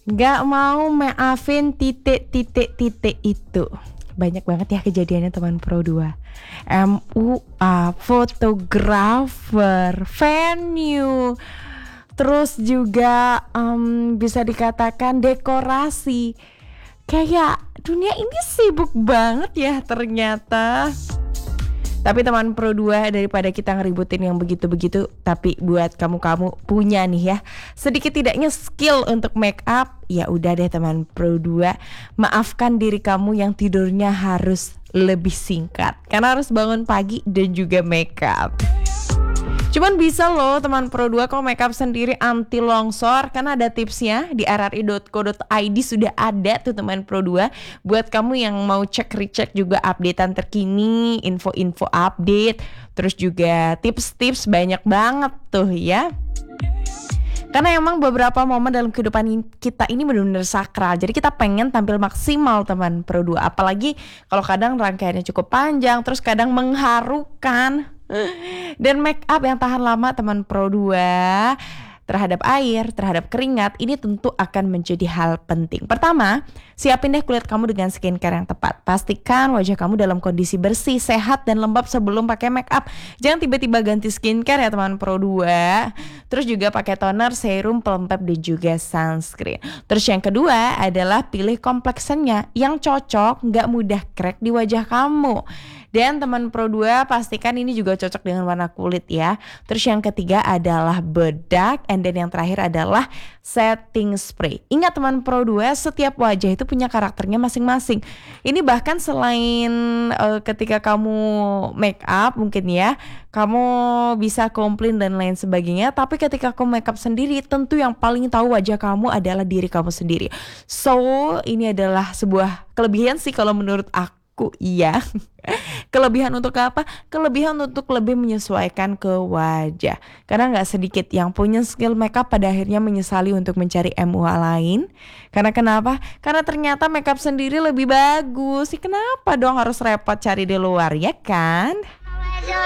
Gak mau maafin titik itu. Banyak banget ya kejadiannya teman Pro 2. MUA, fotografer, venue, terus juga bisa dikatakan dekorasi. Kayak dunia ini sibuk banget ya ternyata. Tapi teman Pro 2, daripada kita ngeributin yang begitu-begitu, tapi buat kamu-kamu punya nih ya sedikit tidaknya skill untuk make up, ya udah deh teman Pro 2, maafkan diri kamu yang tidurnya harus lebih singkat karena harus bangun pagi dan juga make up. Cuman bisa loh teman Pro 2 kalau make up sendiri anti longsor, karena ada tipsnya di rri.co.id, sudah ada tuh teman Pro 2 buat kamu yang mau cek-recek juga updatean terkini, info-info update, terus juga tips-tips banyak banget tuh ya. Karena emang beberapa momen dalam kehidupan kita ini benar-benar sakral. Jadi kita pengen tampil maksimal teman Pro 2. Apalagi kalau kadang rangkaiannya cukup panjang, terus kadang mengharukan. Dan make up yang tahan lama teman Pro 2 terhadap air, terhadap keringat, ini tentu akan menjadi hal penting. Pertama, siapin deh kulit kamu dengan skincare yang tepat. Pastikan wajah kamu dalam kondisi bersih, sehat, dan lembab sebelum pakai make up. Jangan tiba-tiba ganti skincare ya teman Pro 2. Terus juga pakai toner, serum, pelembab, dan juga sunscreen. Terus yang kedua adalah pilih kompleksennya yang cocok, gak mudah crack di wajah kamu. Dan teman Pro 2 pastikan ini juga cocok dengan warna kulit ya. Terus yang ketiga adalah bedak, and then yang terakhir adalah setting spray. Ingat teman Pro 2, setiap wajah itu punya karakternya masing-masing. Ini bahkan selain ketika kamu make up mungkin ya, kamu bisa komplain dan lain sebagainya, tapi ketika kamu make up sendiri, tentu yang paling tahu wajah kamu adalah diri kamu sendiri. So ini adalah sebuah kelebihan sih kalau menurut aku. Iya. Kelebihan untuk apa? Kelebihan untuk lebih menyesuaikan ke wajah. Karena gak sedikit yang punya skill makeup pada akhirnya menyesali untuk mencari MUA lain. Karena kenapa? Karena ternyata makeup sendiri lebih bagus. Kenapa dong harus repot cari di luar, ya kan?